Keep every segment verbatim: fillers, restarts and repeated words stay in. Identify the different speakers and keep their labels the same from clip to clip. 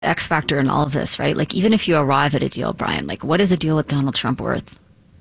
Speaker 1: X factor in all of this, right? Like, even if you arrive at a deal, Brian, like, what is a deal with Donald Trump worth?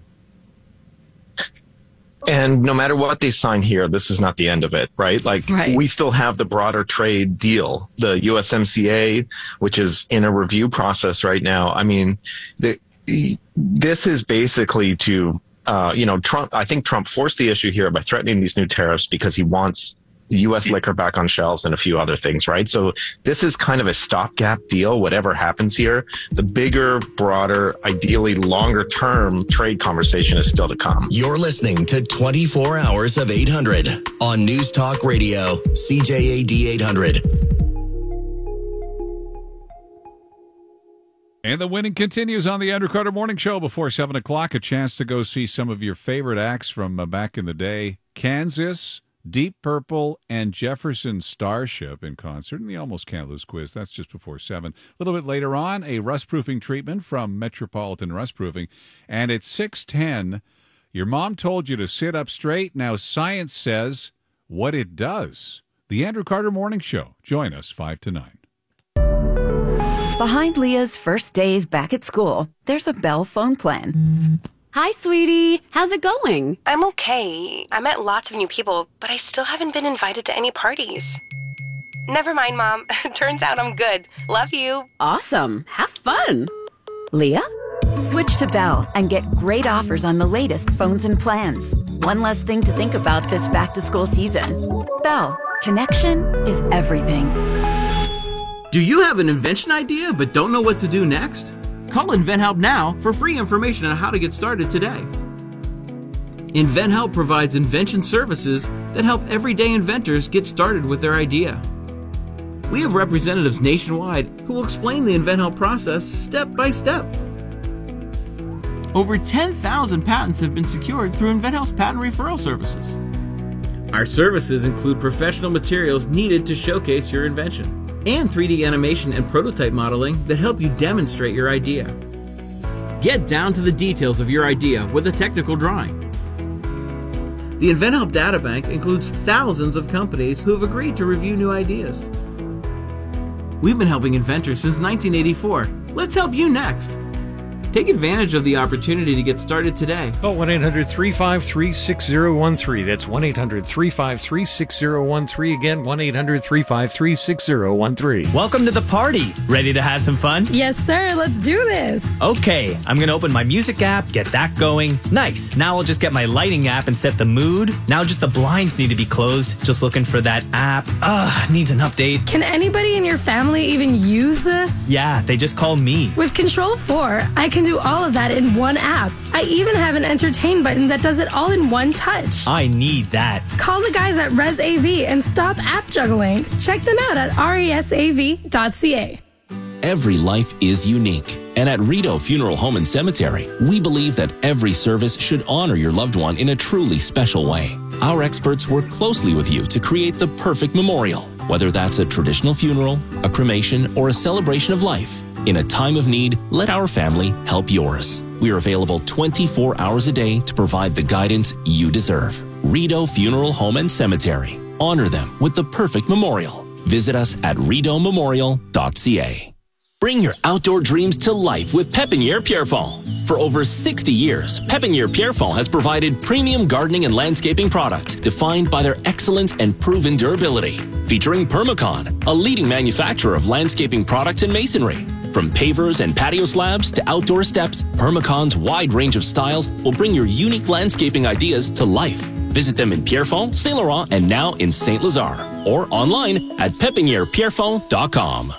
Speaker 2: And no matter what they sign here, this is not the end of it, right? Like, right. We still have the broader trade deal, the U S M C A, which is in a review process right now. I mean, the, this is basically to, uh, you know, Trump, I think Trump forced the issue here by threatening these new tariffs because he wants U S liquor back on shelves and a few other things, right? So this is kind of a stopgap deal, whatever happens here. The bigger, broader, ideally longer term trade conversation is still to come.
Speaker 3: You're listening to twenty-four hours of eight hundred on News Talk Radio, C J A D eight hundred.
Speaker 4: And the winning continues on the Andrew Carter Morning Show before seven o'clock. A chance to go see some of your favorite acts from uh, back in the day. Kansas, Deep Purple, and Jefferson Starship in concert in the Almost Can't Lose quiz. That's just before seven. A little bit later on, a rust-proofing treatment from Metropolitan Rust-Proofing. And at six ten, your mom told you to sit up straight. Now science says what it does. The Andrew Carter Morning Show. Join us five to nine.
Speaker 5: Behind Leah's first days back at school, there's a Bell phone plan.
Speaker 6: Hi, sweetie. How's it going?
Speaker 7: I'm okay. I met lots of new people, but I still haven't been invited to any parties. Never mind, Mom. Turns out I'm good. Love you.
Speaker 6: Awesome. Have fun. Leah?
Speaker 5: Switch to Bell and get great offers on the latest phones and plans. One less thing to think about this back-to-school season. Bell. Connection is everything.
Speaker 8: Do you have an invention idea but don't know what to do next? Call InventHelp now for free information on how to get started today. InventHelp provides invention services that help everyday inventors get started with their idea. We have representatives nationwide who will explain the InventHelp process step by step. Over ten thousand patents have been secured through InventHelp's patent referral services. Our services include professional materials needed to showcase your invention, and three D animation and prototype modeling that help you demonstrate your idea. Get down to the details of your idea with a technical drawing. The InventHelp Databank includes thousands of companies who have agreed to review new ideas. We've been helping inventors since nineteen eighty-four. Let's help you next. Take advantage of the opportunity to get started today.
Speaker 9: Call one eight hundred, three five three, six zero one three. That's one eight hundred, three five three, six zero one three. Again, one eight hundred, three five three, six zero one three.
Speaker 10: Welcome to the party. Ready to have some fun?
Speaker 11: Yes, sir. Let's do this.
Speaker 10: Okay, I'm going to open my music app, get that going. Nice. Now I'll just get my lighting app and set the mood. Now just the blinds need to be closed. Just looking for that app. Ugh, needs an update.
Speaker 11: Can anybody in your family even use this?
Speaker 10: Yeah, they just call me.
Speaker 11: With Control four, I can do all of that in one app. I even have an entertain button that does it all in one touch.
Speaker 10: I need that.
Speaker 11: Call the guys at ResAV and stop app juggling. Check them out at resav dot c a.
Speaker 12: Every life is unique. And at Rito Funeral Home and Cemetery, we believe that every service should honor your loved one in a truly special way. Our experts work closely with you to create the perfect memorial, whether that's a traditional funeral, a cremation, or a celebration of life. In a time of need, let our family help yours. We are available twenty-four hours a day to provide the guidance you deserve. Rito Funeral Home and Cemetery. Honor them with the perfect memorial. Visit us at rito memorial dot c a. Bring your outdoor dreams to life with Pépinière Pierrefonds. For over sixty years, Pépinière Pierrefonds has provided premium gardening and landscaping products defined by their excellence and proven durability. Featuring Permacon, a leading manufacturer of landscaping products and masonry. From pavers and patio slabs to outdoor steps, Permacon's wide range of styles will bring your unique landscaping ideas to life. Visit them in Pierrefonds, Saint Laurent, and now in Saint Lazare, or online at pepiniere pierrefonds dot com.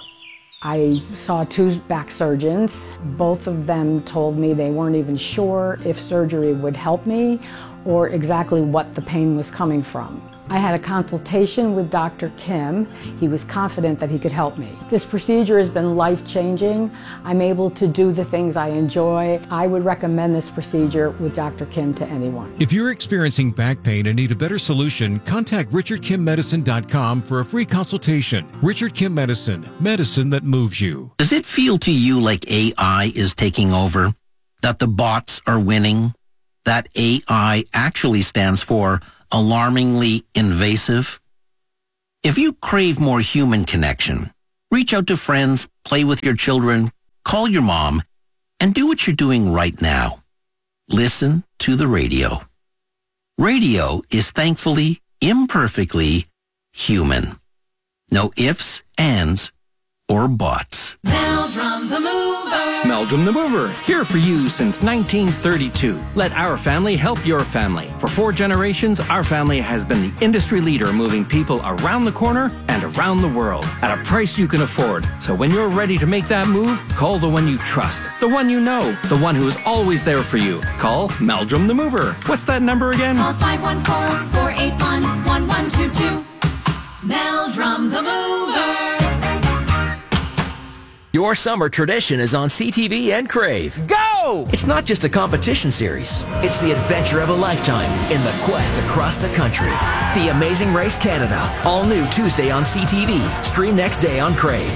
Speaker 13: I saw two back surgeons. Both of them told me they weren't even sure if surgery would help me or exactly what the pain was coming from. I had a consultation with Doctor Kim. He was confident that he could help me. This procedure has been life-changing. I'm able to do the things I enjoy. I would recommend this procedure with Doctor Kim to anyone.
Speaker 14: If you're experiencing back pain and need a better solution, contact richard kim medicine dot com for a free consultation. Richard Kim Medicine, medicine that moves you.
Speaker 15: Does it feel to you like A I is taking over? That the bots are winning? That A I actually stands for alarmingly invasive? If you crave more human connection, Reach out to friends, play with your children, call your mom, and do what you're doing right now. Listen to the radio. Radio is thankfully, imperfectly human. No ifs, ands, or buts.
Speaker 16: Meldrum the Mover.
Speaker 17: Meldrum the Mover, here for you since nineteen thirty-two. Let our family help your family. For four generations, our family has been the industry leader moving people around the corner and around the world at a price you can afford. So when you're ready to make that move, call the one you trust, the one you know, the one who is always there for you. Call Meldrum the Mover. What's that number again?
Speaker 16: Call five one four, four eight one, one one two two. Meldrum the Mover.
Speaker 18: Your summer tradition is on C T V and Crave. Go! It's not just a competition series. It's the adventure of a lifetime in the quest across the country. The Amazing Race Canada. All new Tuesday on C T V. Stream next day on Crave.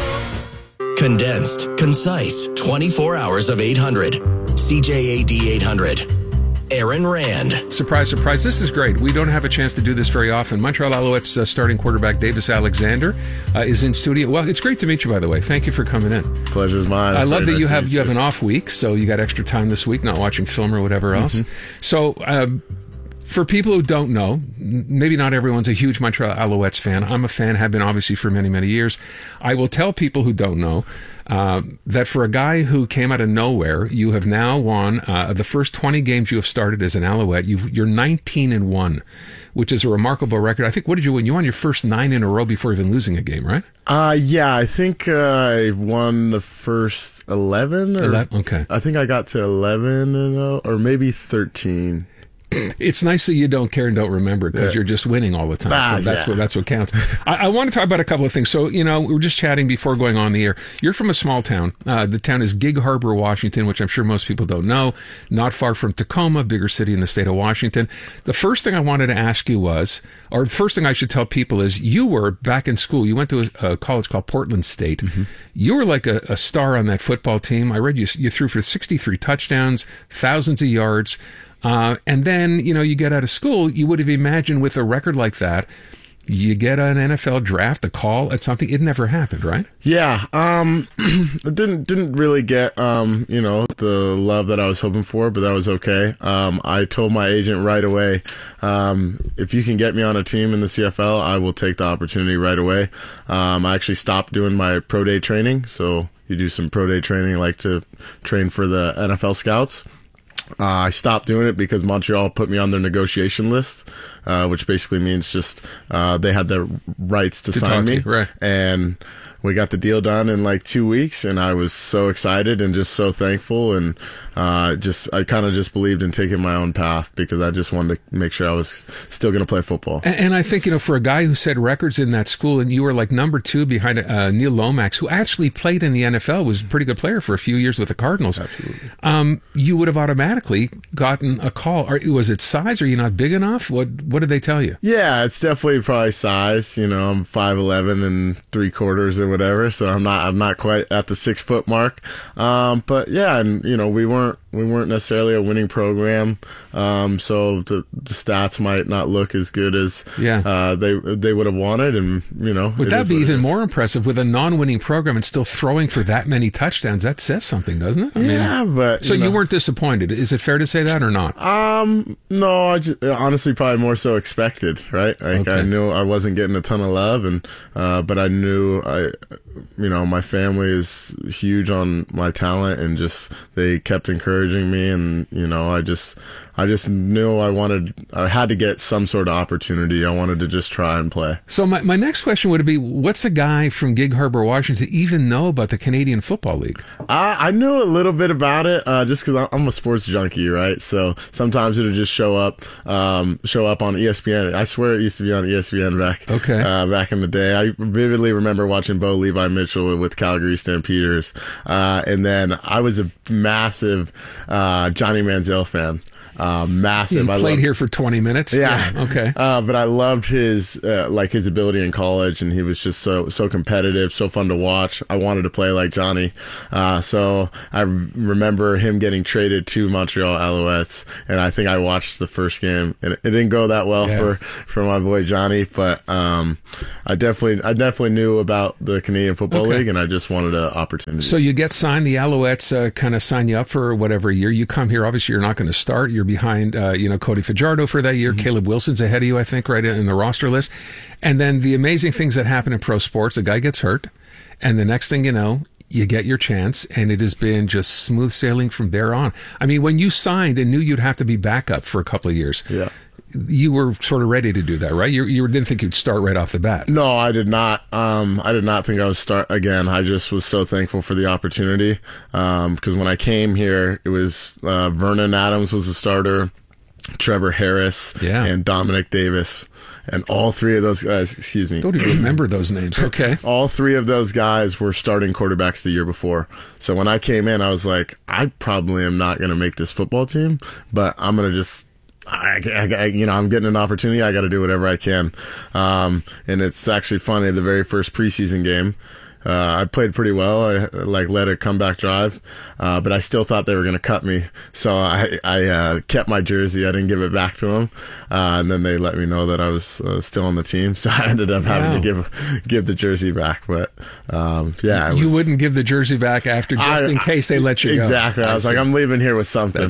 Speaker 3: Condensed, concise, twenty-four hours of eight hundred. C J A D eight hundred. Aaron Rand.
Speaker 19: Surprise, surprise. This is great. We don't have a chance to do this very often. Montreal Alouettes uh, starting quarterback Davis Alexander uh, is in studio. Well, it's great to meet you, by the way. Thank you for coming in.
Speaker 20: Pleasure's mine.
Speaker 19: I
Speaker 20: it's
Speaker 19: love that
Speaker 20: nice
Speaker 19: you have
Speaker 20: you
Speaker 19: you have an off week, so you got extra time this week, not watching film or whatever else. Mm-hmm. So, uh, for people who don't know, maybe not everyone's a huge Montreal Alouettes fan. I'm a fan, have been obviously for many, many years. I will tell people who don't know uh, that for a guy who came out of nowhere, you have now won uh, the first twenty games you have started as an Alouette. You've, you're nineteen and one, which is a remarkable record. I think, what did you win? You won your first nine in a row before even losing a game, right?
Speaker 20: Uh, yeah, I think uh, I won the first eleven. Or
Speaker 19: eleven, okay.
Speaker 20: I think I got to eleven and oh, or maybe thirteen.
Speaker 19: It's nice that you don't care and don't remember because yeah. you're just winning all the time.
Speaker 20: Ah,
Speaker 19: so that's
Speaker 20: yeah.
Speaker 19: what that's what counts. I, I want to talk about a couple of things. So, you know, we were just chatting before going on the air. You're from a small town. Uh, the town is Gig Harbor, Washington, which I'm sure most people don't know. Not far from Tacoma, bigger city in the state of Washington. The first thing I wanted to ask you was, or the first thing I should tell people is, you were back in school. You went to a, a college called Portland State. Mm-hmm. You were like a, a star on that football team. I read you you threw for sixty-three touchdowns, thousands of yards. Uh, and then, you know, you get out of school, you would have imagined with a record like that, you get an N F L draft, a call at something. It never happened, right?
Speaker 20: Yeah. Um, it didn't, didn't really get, um, you know, the love that I was hoping for, but that was okay. Um, I told my agent right away, um, if you can get me on a team in the C F L, I will take the opportunity right away. Um, I actually stopped doing my pro day training. So you do some pro day training, like to train for the N F L scouts. Uh, I stopped doing it because Montreal put me on their negotiation list, uh, which basically means just uh, they had the rights to,
Speaker 19: to
Speaker 20: sign me.
Speaker 19: You, right.
Speaker 20: And we got the deal done in like two weeks, and I was so excited and just so thankful, and uh, just I kind of just believed in taking my own path because I just wanted to make sure I was still going to play football.
Speaker 19: And, and I think, you know, for a guy who set records in that school, and you were like number two behind uh, Neil Lomax, who actually played in the N F L, was a pretty good player for a few years with the Cardinals.
Speaker 20: Absolutely.
Speaker 19: Um, you would have automatically gotten a call. Or, was it size? Are you not big enough? What What did they tell you?
Speaker 20: Yeah, it's definitely probably size. You know, I'm five eleven and three quarters or whatever, so I'm not I'm not quite at the six foot mark. Um, but yeah, and you know, we weren't we weren't necessarily a winning program, um, so the, the stats might not look as good as
Speaker 19: yeah.
Speaker 20: uh, they they would have wanted, and you know,
Speaker 19: would that be even more impressive with a non-winning program and still throwing for that many touchdowns? That says something, doesn't it? I
Speaker 20: yeah,
Speaker 19: mean,
Speaker 20: but
Speaker 19: so
Speaker 20: you,
Speaker 19: you
Speaker 20: know,
Speaker 19: weren't disappointed. Is it fair to say that or not?
Speaker 20: Um, no, I just, honestly probably more so expected, right? Like
Speaker 19: Okay.
Speaker 20: I knew I wasn't getting a ton of love, and uh, but I knew I, you know, my family is huge on my talent, and just they kept encouraging me, and you know, I just I just knew I wanted I had to get some sort of opportunity. I wanted to just try and play.
Speaker 19: So my, my next question would be, what's a guy from Gig Harbor, Washington, even know about the Canadian Football League?
Speaker 20: I, I knew a little bit about it, uh, just because I'm a sports junkie, right? So sometimes it'll just show up, um, show up on E S P N. I swear it used to be on E S P N back,
Speaker 19: okay.
Speaker 20: uh, back in the day. I vividly remember watching Bo Levi Mitchell with Calgary Stampeders, uh, and then I was a massive uh, Johnny Manziel fan. uh, massive.
Speaker 19: He
Speaker 20: I
Speaker 19: played
Speaker 20: loved,
Speaker 19: here for twenty minutes.
Speaker 20: Yeah.
Speaker 19: yeah okay.
Speaker 20: Uh, but I loved his uh, like his ability in college, and he was just so so competitive, so fun to watch. I wanted to play like Johnny, uh, so I remember him getting traded to Montreal Alouettes, and I think I watched the first game, and it didn't go that well yeah. for, for my boy Johnny, but um, I definitely I definitely knew about the Canadian Football
Speaker 19: Okay.
Speaker 20: League, and I just wanted an opportunity.
Speaker 19: So you get signed. The Alouettes uh, kind of sign you up for whatever year you come here. Obviously, you're not going to start. You're behind, uh, you know, Cody Fajardo for that year. Mm-hmm. Caleb Wilson's ahead of you, I think, right in the roster list. And then the amazing things that happen in pro sports: a guy gets hurt, and the next thing you know, you get your chance, and it has been just smooth sailing from there on. I mean, when you signed and knew you'd have to be backup for a couple of years,
Speaker 20: yeah.
Speaker 19: you were sort of ready to do that, right? You, you didn't think you'd start right off the bat.
Speaker 20: No, I did not. Um, I did not think I would start again. I just was so thankful for the opportunity um, because when I came here, it was uh, Vernon Adams was the starter, Trevor Harris,
Speaker 19: yeah.
Speaker 20: and Dominic Davis. And all three of those guys, excuse me.
Speaker 19: Don't even remember those names. Okay.
Speaker 20: All three of those guys were starting quarterbacks the year before. So when I came in, I was like, I probably am not going to make this football team, but I'm going to just, I, I, you know, I'm getting an opportunity. I got to do whatever I can. Um, and it's actually funny. The very first preseason game, Uh, I played pretty well. I like led a comeback drive, uh, but I still thought they were going to cut me. So I, I uh, kept my jersey. I didn't give it back to them, uh, and then they let me know that I was uh, still on the team. So I ended up having
Speaker 19: wow.
Speaker 20: to give give the jersey back. But um, yeah,
Speaker 19: you
Speaker 20: was,
Speaker 19: wouldn't give the jersey back after just I, in case they let you
Speaker 20: exactly.
Speaker 19: go.
Speaker 20: Exactly. I, I was see. like, I'm leaving here with something.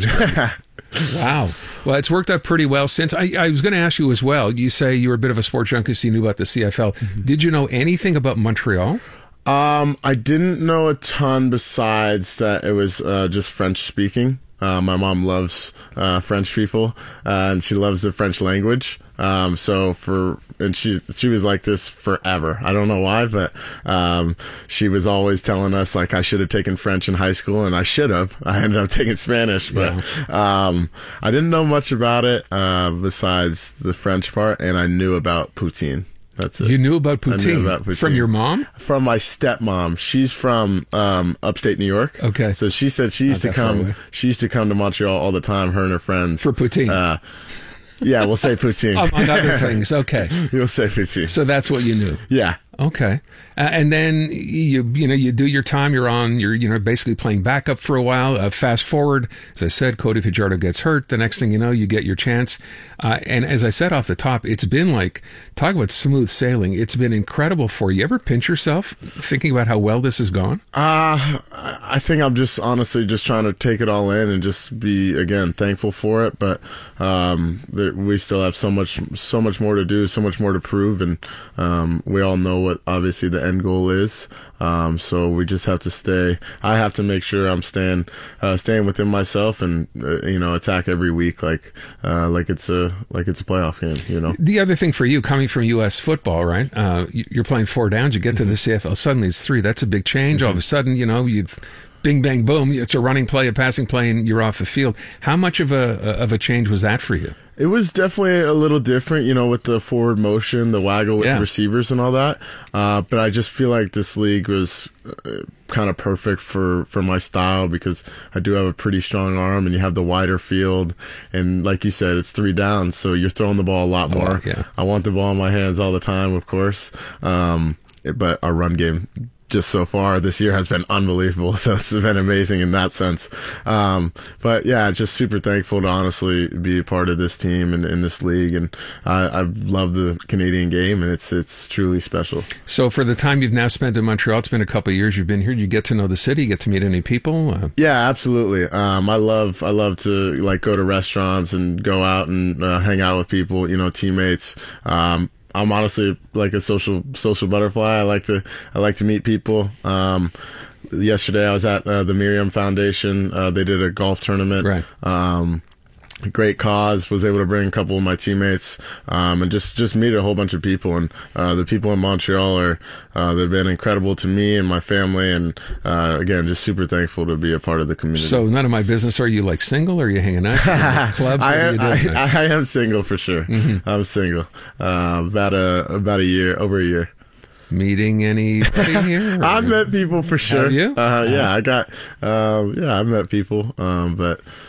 Speaker 19: Wow. Well, it's worked out pretty well since. I, I was going to ask you as well. You say you were a bit of a sports junkie, so you knew about the C F L. Mm-hmm. Did you know anything about Montreal?
Speaker 20: Um, I didn't know a ton besides that it was uh, just French speaking. Uh, my mom loves uh, French people, uh, and she loves the French language. Um, so for and she she was like this forever. I don't know why, but um, she was always telling us like I should have taken French in high school, and I should have. I ended up taking Spanish, but yeah. um, I didn't know much about it uh, besides the French part, and I knew about poutine. That's it.
Speaker 19: You knew about poutine,
Speaker 20: knew about poutine.
Speaker 19: From your mom?
Speaker 20: From my stepmom. She's from um, upstate New York.
Speaker 19: Okay.
Speaker 20: So she said she used
Speaker 19: Not
Speaker 20: to come. She used to come to Montreal all the time. Her and her friends
Speaker 19: for poutine.
Speaker 20: Uh, yeah, we'll say poutine.
Speaker 19: Among other things. Okay.
Speaker 20: You'll say poutine.
Speaker 19: So that's what you knew.
Speaker 20: Yeah.
Speaker 19: Okay. Uh, and then you you know you do your time. You're on. You're you know basically playing backup for a while. Uh, fast forward, as I said, Cody Fajardo gets hurt. The next thing you know, you get your chance. Uh, and as I said off the top, it's been like talk about smooth sailing. It's been incredible for you. You ever pinch yourself thinking about how well this has gone?
Speaker 20: Uh, I think I'm just honestly just trying to take it all in and just be again thankful for it. But um, there, we still have so much so much more to do, so much more to prove, and um, we all know what obviously the end goal is. Um, so we just have to stay. I have to make sure I'm staying, uh, staying within myself, and uh, you know, attack every week like, uh, like it's a like it's a playoff game. You know.
Speaker 19: The other thing for you, coming from U S football, right? Uh, you're playing four downs. You get to the C F L. Suddenly it's three. That's a big change. Mm-hmm. All of a sudden, you know, you've bing bang boom. It's a running play, a passing play, and you're off the field. How much of a of a change was that for you?
Speaker 20: It was definitely a little different, you know, with the forward motion, the waggle with
Speaker 19: yeah.
Speaker 20: the receivers and all that. Uh, but I just feel like this league was uh, kind of perfect for, for my style because I do have a pretty strong arm and you have the wider field. And like you said, it's three downs, so you're throwing the ball a lot more.
Speaker 19: Oh, yeah.
Speaker 20: I want the ball in my hands all the time, of course. Um, but our run game just so far this year has been unbelievable. So it's been amazing in that sense. Um, but yeah, just super thankful to honestly be a part of this team and in this league. And I, I love the Canadian game, and it's it's truly special.
Speaker 19: So for the time you've now spent in Montreal, it's been a couple of years you've been here. You get to know the city, you get to meet any people? Uh,
Speaker 20: yeah, absolutely. Um, I love I love to like go to restaurants and go out and uh, hang out with people, you know, teammates. Um, I'm honestly like a social social butterfly. I like to I like to meet people. Um, yesterday I was at uh, the Miriam Foundation. Uh, they did a golf tournament.
Speaker 19: Right.
Speaker 20: Um, great cause. Was able to bring a couple of my teammates um, and just just meet a whole bunch of people. And uh, the people in Montreal are uh, they've been incredible to me and my family. And uh, again, just super thankful to be a part of the community.
Speaker 19: So none of my business. Are you like single? Or are you hanging out? Are you clubs?
Speaker 20: I, am,
Speaker 19: are you
Speaker 20: I, I am single for sure.
Speaker 19: Mm-hmm.
Speaker 20: I'm single. Uh, about a about a year over a year.
Speaker 19: Meeting anybody here?
Speaker 20: I've met people for sure.
Speaker 19: Have you?
Speaker 20: Uh, yeah, I got. Uh, yeah, I've met people, um, but.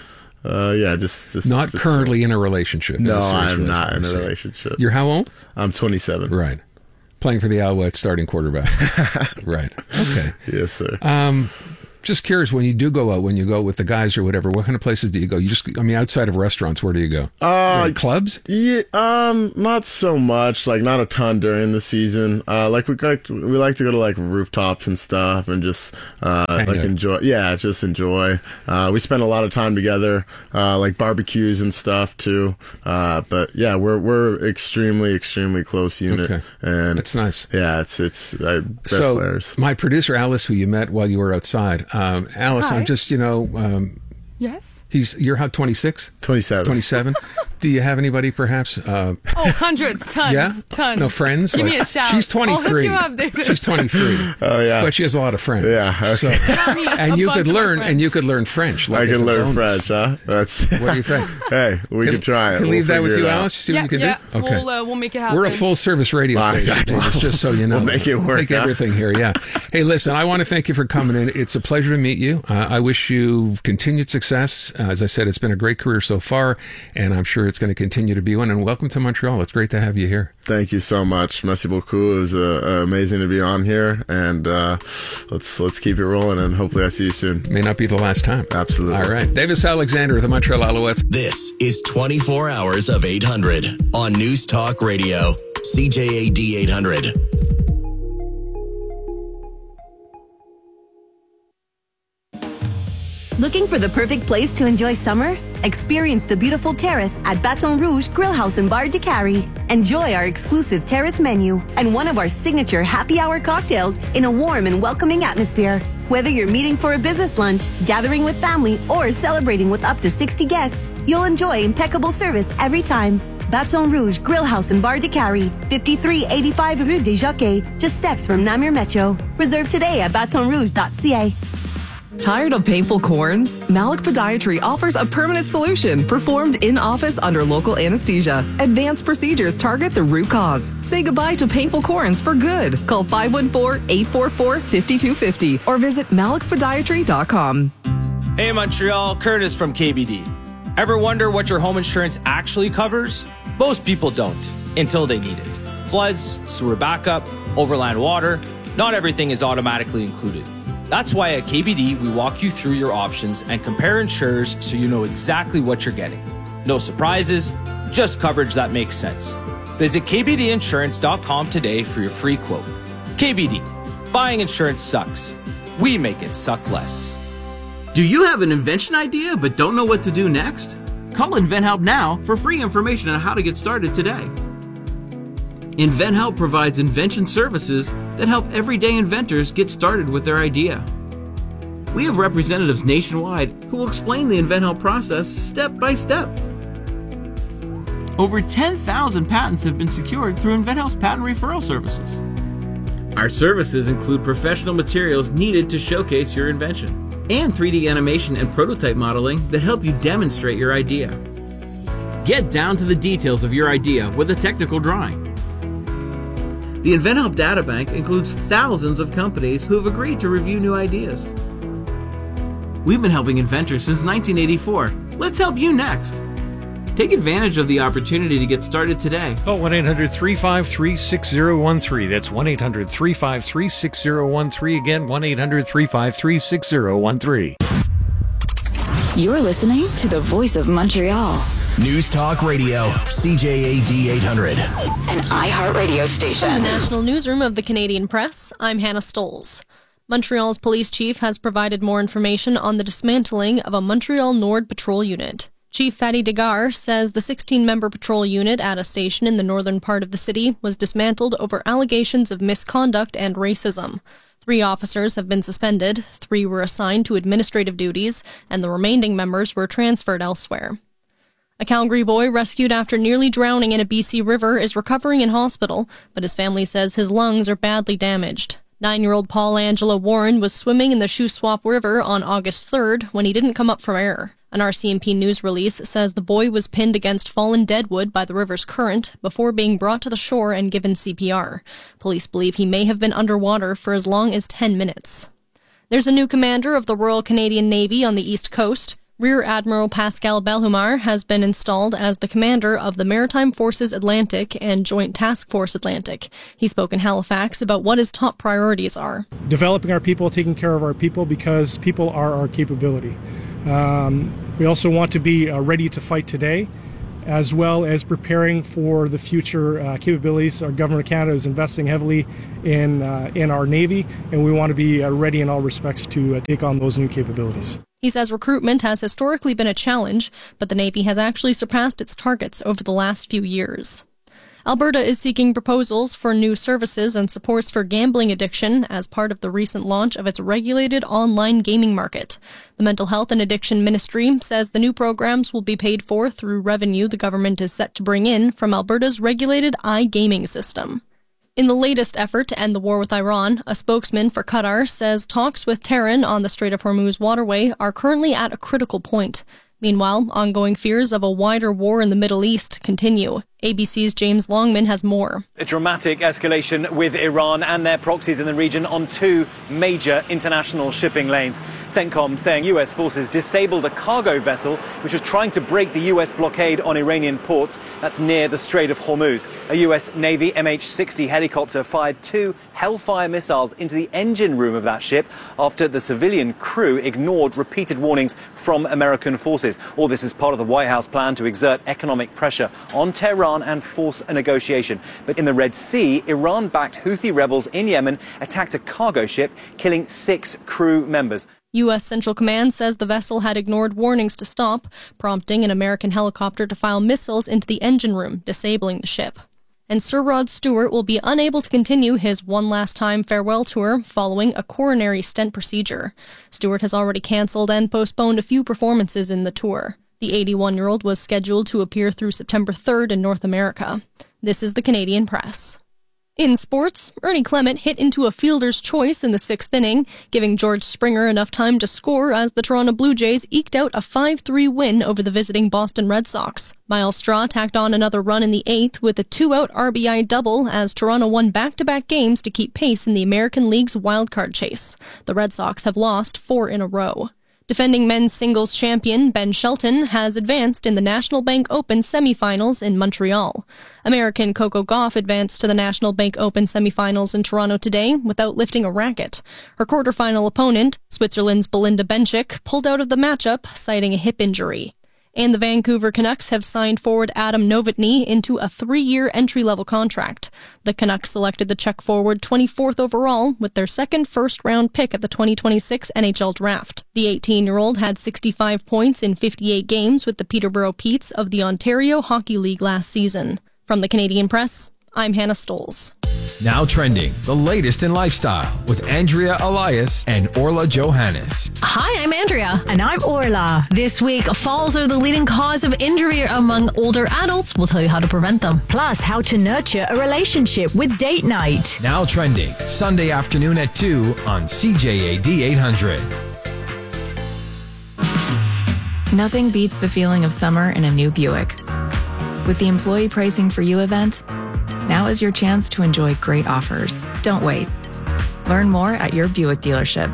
Speaker 20: Uh, yeah, just, just
Speaker 19: not
Speaker 20: just
Speaker 19: currently in a relationship.
Speaker 20: No,
Speaker 19: in a serious
Speaker 20: I'm not in a
Speaker 19: relationship.
Speaker 20: relationship.
Speaker 19: You're how old?
Speaker 20: I'm twenty-seven.
Speaker 19: Right. Playing for the Alouettes, starting quarterback. Right. Okay.
Speaker 20: Yes, sir.
Speaker 19: Um, just curious, when you do go out, when you go with the guys or whatever, what kind of places do you go? You just, I mean, outside of restaurants, where do you go?
Speaker 20: Uh,
Speaker 19: clubs?
Speaker 20: Yeah, um, not so much. Like, not a ton during the season. Uh, like we like we like to go to like rooftops and stuff, and just uh,
Speaker 19: Hang
Speaker 20: like
Speaker 19: out.
Speaker 20: enjoy. Yeah, just enjoy. Uh, we spend a lot of time together, uh, like barbecues and stuff too. Uh, but yeah, we're we're extremely extremely close unit,
Speaker 19: Okay.
Speaker 20: and
Speaker 19: It's nice.
Speaker 20: Yeah, it's it's uh, best
Speaker 19: so,
Speaker 20: players.
Speaker 19: my producer, Alice, who you met while you were outside, um, Alice,
Speaker 21: Hi.
Speaker 19: I'm just, you know, um,
Speaker 21: Yes.
Speaker 19: he's, you're how, twenty-six?
Speaker 20: twenty-seven.
Speaker 19: twenty-seven? Do you have anybody, perhaps? Uh,
Speaker 21: Oh, hundreds, tons,
Speaker 19: yeah?
Speaker 21: tons.
Speaker 19: No friends?
Speaker 21: Give me
Speaker 19: Like-
Speaker 21: a shout.
Speaker 19: She's twenty-three.
Speaker 21: I'll hook you up, David.
Speaker 19: She's twenty-three.
Speaker 20: Oh, yeah.
Speaker 19: But she has a lot of friends.
Speaker 20: Yeah, okay.
Speaker 19: So-
Speaker 21: Got me a
Speaker 19: and you
Speaker 21: bunch
Speaker 19: could
Speaker 21: of my
Speaker 19: learn,
Speaker 21: friends.
Speaker 19: and you could learn French. Like
Speaker 20: I
Speaker 19: as
Speaker 20: can
Speaker 19: a
Speaker 20: learn
Speaker 19: bonus.
Speaker 20: French, huh? That's.
Speaker 19: What do you think?
Speaker 20: Hey, we can, try it.
Speaker 19: Can
Speaker 20: We'll
Speaker 19: leave that with
Speaker 20: figure
Speaker 19: you,
Speaker 20: it out.
Speaker 19: Alice? See
Speaker 21: yeah,
Speaker 19: what you can
Speaker 21: yeah.
Speaker 19: do? Okay.
Speaker 21: We'll, uh, we'll make it happen.
Speaker 19: We're a full-service radio
Speaker 20: Ah,
Speaker 19: station,
Speaker 20: yeah.
Speaker 19: Davis, just so you know.
Speaker 20: We'll make it work,
Speaker 19: Take
Speaker 20: huh?
Speaker 19: everything here, yeah. Hey, listen, I want to thank you for coming in. It's a pleasure to meet you. Uh, I wish you continued success. Uh, as I said, it's been a great career so far, and I'm sure it's going to continue to be one. And welcome to Montreal. It's great to have you here.
Speaker 20: Thank you so much. Merci beaucoup. It was uh, uh, amazing to be on here, and uh, let's let's keep it rolling, and hopefully I see you soon.
Speaker 19: May not be the last time.
Speaker 20: Absolutely.
Speaker 19: All right. Davis Alexander of the Montreal Alouettes.
Speaker 3: This is twenty-four hours of eight hundred on News Talk Radio, C J A D eight hundred.
Speaker 22: Looking for the perfect place to enjoy summer? Experience the beautiful terrace at Baton Rouge Grill House and Bar de Cary. Enjoy our exclusive terrace menu and one of our signature happy hour cocktails in a warm and welcoming atmosphere. Whether you're meeting for a business lunch, gathering with family, or celebrating with up to sixty guests, you'll enjoy impeccable service every time. Baton Rouge Grill House and Bar de Cary, fifty-three eighty-five Rue des Jockeys, just steps from Namur Metro. Reserve today at baton rouge dot c a.
Speaker 23: Tired of painful corns? Malik Podiatry offers a permanent solution performed in office under local anesthesia. Advanced procedures target the root cause. Say goodbye to painful corns for good. Call five one four, eight four four, five two five zero or visit malik podiatry dot com.
Speaker 10: Hey Montreal, Curtis from K B D. Ever wonder what your home insurance actually covers? Most people don't, until they need it. Floods, sewer backup, overland water, not everything is automatically included. That's why at K B D, we walk you through your options and compare insurers so you know exactly what you're getting. No surprises, just coverage that makes sense. Visit k b d insurance dot com today for your free quote. K B D, buying insurance sucks. We make it suck less.
Speaker 8: Do you have an invention idea but don't know what to do next? Call InventHelp now for free information on how to get started today. InventHelp provides invention services that help everyday inventors get started with their idea. We have representatives nationwide who will explain the InventHelp process step by step. Over ten thousand patents have been secured through InventHelp's patent referral services. Our services include professional materials needed to showcase your invention and three D animation and prototype modeling that help you demonstrate your idea. Get down to the details of your idea with a technical drawing. The InventHelp Databank includes thousands of companies who have agreed to review new ideas. We've been helping inventors since nineteen eighty-four. Let's help you next. Take advantage of the opportunity to get started today.
Speaker 9: Call one eight hundred, three five three, six zero one three. That's one eight hundred, three five three, six zero one three. Again, one eight hundred, three five three, six zero one three.
Speaker 24: You're listening to the voice of Montreal.
Speaker 3: News Talk Radio, C J A D eight hundred.
Speaker 24: An iHeartRadio station.
Speaker 25: From the National Newsroom of the Canadian Press, I'm Hannah Stoles. Montreal's police chief has provided more information on the dismantling of a Montreal Nord patrol unit. Chief Fatty Degar says the sixteen-member patrol unit at a station in the northern part of the city was dismantled over allegations of misconduct and racism. Three officers have been suspended, three were assigned to administrative duties, and the remaining members were transferred elsewhere. A Calgary boy rescued after nearly drowning in a B C river is recovering in hospital, but his family says his lungs are badly damaged. Nine-year-old Paul Angelo Warren was swimming in the Shuswap River on August third when he didn't come up from air. An R C M P news release says the boy was pinned against fallen deadwood by the river's current before being brought to the shore and given C P R. Police believe he may have been underwater for as long as ten minutes. There's a new commander of the Royal Canadian Navy on the East Coast. Rear Admiral Pascal Belhumar has been installed as the commander of the Maritime Forces Atlantic and Joint Task Force Atlantic. He spoke in Halifax about what his top priorities are.
Speaker 1: Developing our people, taking care of our people, because people are our capability. Um, we also want to be uh, ready to fight today, as well as preparing for the future uh, capabilities. Our government of Canada is investing heavily in uh, in our Navy, and we want to be uh, ready in all respects to uh, take on those new capabilities.
Speaker 25: He says recruitment has historically been a challenge, but the Navy has actually surpassed its targets over the last few years. Alberta is seeking proposals for new services and supports for gambling addiction as part of the recent launch of its regulated online gaming market. The Mental Health and Addiction Ministry says the new programs will be paid for through revenue the government is set to bring in from Alberta's regulated iGaming system. In the latest effort to end the war with Iran, a spokesman for Qatar says talks with Tehran on the Strait of Hormuz waterway are currently at a critical point. Meanwhile, ongoing fears of a wider war in the Middle East continue. A B C's James Longman has more.
Speaker 2: A dramatic escalation with Iran and their proxies in the region on two major international shipping lanes. CENTCOM saying U S forces disabled a cargo vessel which was trying to break the U S blockade on Iranian ports. That's near the Strait of Hormuz. A U S Navy M H sixty helicopter fired two Hellfire missiles into the engine room of that ship after the civilian crew ignored repeated warnings from American forces. All this is part of the White House plan to exert economic pressure on Tehran and force a negotiation. But in the Red Sea, Iran-backed Houthi rebels in Yemen attacked a cargo ship, killing six crew members.
Speaker 25: U S Central Command says the vessel had ignored warnings to stop, prompting an American helicopter to fire missiles into the engine room, disabling the ship. And Sir Rod Stewart will be unable to continue his One Last Time farewell tour following a coronary stent procedure. Stewart has already cancelled and postponed a few performances in the tour. The eighty-one-year-old was scheduled to appear through September third in North America. This is the Canadian Press. In sports, Ernie Clement hit into a fielder's choice in the sixth inning, giving George Springer enough time to score as the Toronto Blue Jays eked out a five three win over the visiting Boston Red Sox. Miles Straw tacked on another run in the eighth with a two-out R B I double as Toronto won back-to-back games to keep pace in the American League's wildcard chase. The Red Sox have lost four in a row. Defending men's singles champion Ben Shelton has advanced in the National Bank Open semifinals in Montreal. American Coco Gauff advanced to the National Bank Open semifinals in Toronto today without lifting a racket. Her quarterfinal opponent, Switzerland's Belinda Bencic, pulled out of the matchup, citing a hip injury. And the Vancouver Canucks have signed forward Adam Novotny into a three-year entry-level contract. The Canucks selected the Czech forward twenty-fourth overall with their second first-round pick at the twenty twenty-six N H L Draft. The eighteen-year-old had sixty-five points in fifty-eight games with the Peterborough Petes of the Ontario Hockey League last season. From the Canadian Press, I'm Hannah Stoles.
Speaker 4: Now trending, the latest in lifestyle with Andrea Elias and Orla Johannes.
Speaker 6: Hi, I'm Andrea. And I'm Orla. This week, falls are the leading cause of injury among older adults. We'll tell you how to prevent them.
Speaker 7: Plus, how to nurture a relationship with Date Night.
Speaker 4: Now trending, Sunday afternoon at two on C J A D eight hundred.
Speaker 26: Nothing beats the feeling of summer in a new Buick. With the Employee Pricing for You event, now is your chance to enjoy great offers. Don't wait. Learn more at your Buick dealership.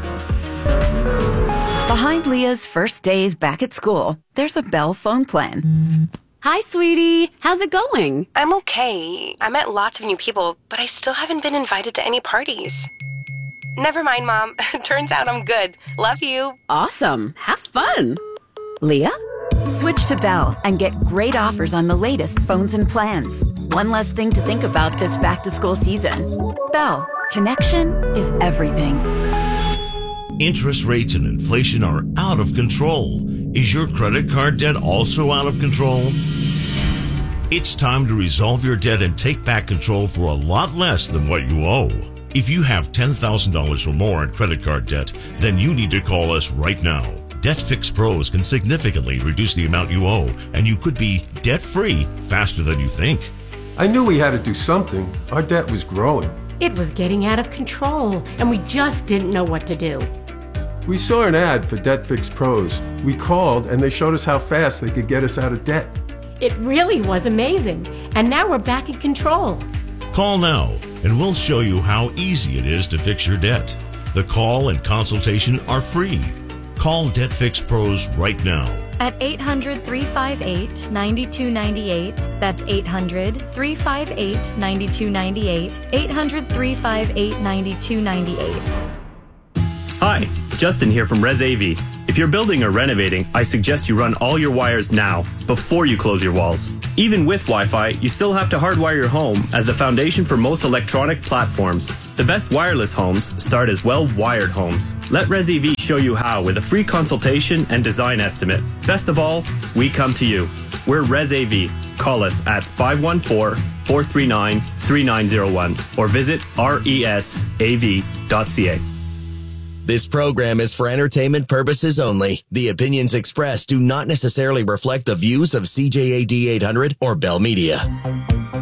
Speaker 5: Behind Leah's first days back at school, there's a Bell phone plan.
Speaker 27: Hi, sweetie. How's it going? I'm okay. I met lots of new people, but I still haven't been invited to any parties. Never mind, Mom. Turns out I'm good. Love you.
Speaker 26: Awesome. Have fun. Leah?
Speaker 5: Switch to Bell and get great offers on the latest phones and plans. One less thing to think about this back-to-school season. Bell, connection is everything.
Speaker 28: Interest rates and inflation are out of control. Is your credit card debt also out of control? It's time to resolve your debt and take back control for a lot less than what you owe. If you have ten thousand dollars or more in credit card debt, then you need to call us right now. DebtFix Pros can significantly reduce the amount you owe, and you could be debt-free faster than you think.
Speaker 29: I knew we had to do something. Our debt was growing.
Speaker 30: It was getting out of control, and we just didn't know what to do.
Speaker 29: We saw an ad for DebtFix Pros. We called, and they showed us how fast they could get us out of debt.
Speaker 30: It really was amazing, and now we're back in control.
Speaker 28: Call now, and we'll show you how easy it is to fix your debt. The call and consultation are free. Call Debt Fix Pros right now.
Speaker 11: At eight hundred, three five eight, nine two nine eight. That's eight hundred, three five eight, nine two nine eight. eight hundred, three five eight, nine two nine eight.
Speaker 12: Hi, Justin here from Res A V. If you're building or renovating, I suggest you run all your wires now, before you close your walls. Even with Wi-Fi, you still have to hardwire your home as the foundation for most electronic platforms. The best wireless homes start as well-wired homes. Let Res A V show you how with a free consultation and design estimate. Best of all, we come to you. We're Res A V. Call us at five one four, four three nine, three nine zero one or visit resav dot c a.
Speaker 3: This program is for entertainment purposes only. The opinions expressed do not necessarily reflect the views of C J A D eight hundred or Bell Media.